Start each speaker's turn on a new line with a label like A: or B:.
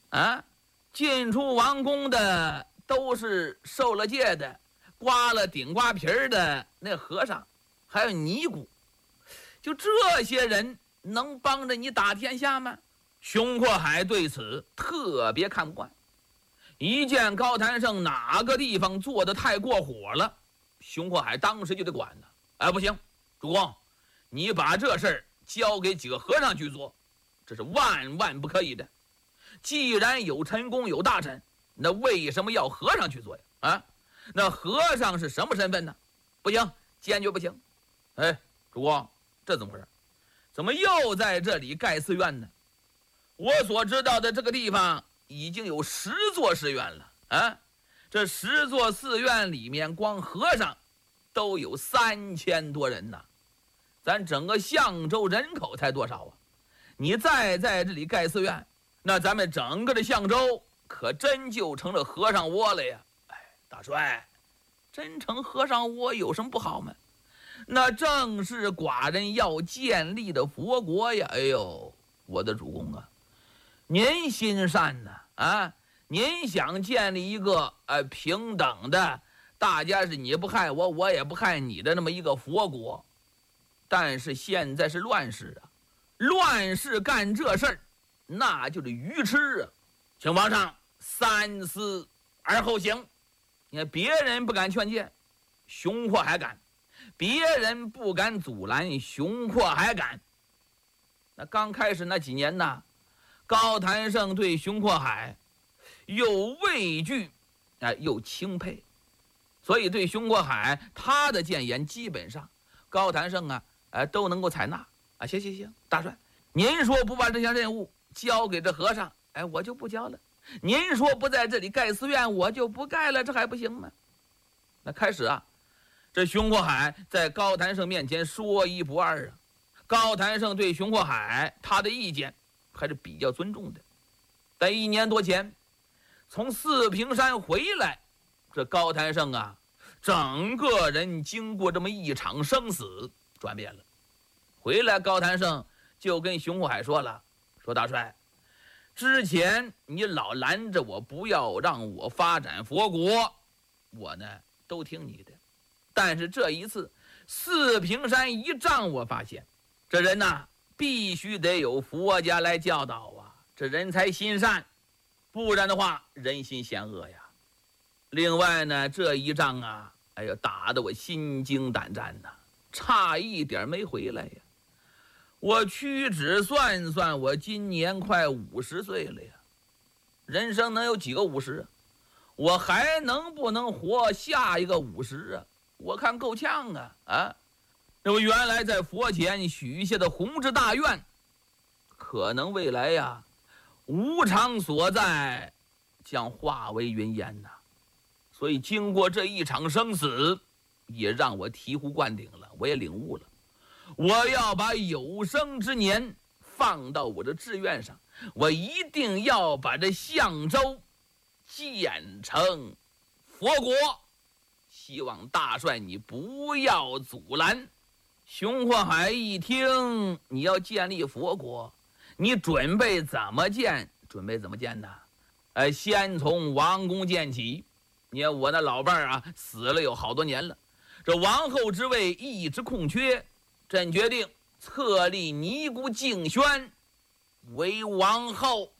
A: 啊，进出王宫的都是受了戒的、刮了顶瓜皮儿的那和尚，还有尼姑，就这些人能帮着你打天下吗？熊阔海对此特别看不惯，一见高谭胜哪个地方做得太过火了，熊阔海当时就得管了。哎，不行，主公，你把这事儿交给几个和尚去做，这是万万不可以的。既然有臣工有大臣，那为什么要和尚去做呀？啊，那和尚是什么身份呢？不行，坚决不行。哎，主公，这怎么回事？怎么又在这里盖寺院呢？我所知道的这个地方已经有10座寺院了啊！这10座寺院里面，光和尚都有3000多人呢。咱整个象州人口才多少啊？你再在这里盖寺院，那咱们整个的象州可真就成了和尚窝了呀！哎，大帅，真成和尚窝有什么不好吗？那正是寡人要建立的佛国呀！哎呦，我的主公啊，您心善呐啊！您想建立一个平等的，大家是你不害我，我也不害你的那么一个佛国。但是现在是乱世啊，乱世干这事儿，那就是愚痴啊！请皇上三思而后行。你看别人不敢劝谏，熊阔还敢；别人不敢阻拦，熊阔还敢。那刚开始那几年呢，高谭胜对熊阔海又畏惧又钦佩，所以对熊阔海他的谏言基本上高谭胜都能够采纳啊。行，大帅，您说不把这项任务交给这和尚，我就不交了。您说不在这里盖寺院，我就不盖了，这还不行吗？那开始这熊阔海在高谭胜面前说一不二啊。高谭胜对熊阔海他的意见还是比较尊重的。在1年多前从四平山回来，这高谭胜整个人经过这么一场生死转变了。回来高谭胜就跟熊阔海说了，说大帅，之前你老拦着我不要让我发展佛国，我呢都听你的，但是这一次四平山一仗，我发现这人必须得有佛家来教导啊，这人才心善，不然的话人心险恶呀。另外呢，这一仗打得我心惊胆战呐，差一点没回来呀。我屈指算算，我今年快50岁了呀，人生能有几个50啊？我还能不能活下一个50啊？我看够呛啊！那我原来在佛前许下的宏志大愿，可能未来无常所在，将化为云烟呐。所以经过这一场生死，也让我醍醐灌顶了，我也领悟了，我要把有生之年放到我的志愿上，我一定要把这象州建成佛国。希望大帅你不要阻拦。熊阔海一听你要建立佛国，你准备怎么建？呢？先从王宫建起。你看我那老伴儿死了有好多年了，这王后之位一直空缺，朕决定册立尼姑敬轩为王后。